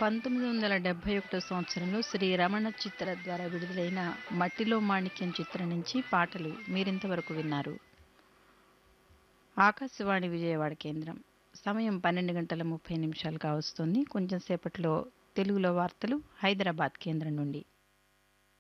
1971 సంవత్సరంలో శ్రీ రమణ చిత్ర ద్వారా విడుదలైన 'మట్టిలో మాణిక్యం' చిత్రం నుంచి పాటలు మీరింతవరకు విన్నారు. ఆకాశవాణి విజయవాడ కేంద్రం. సమయం 12:30 కావస్తోంది. కొంచెం సేపట్లో తెలుగులో వార్తలు హైదరాబాద్ కేంద్రం నుండి.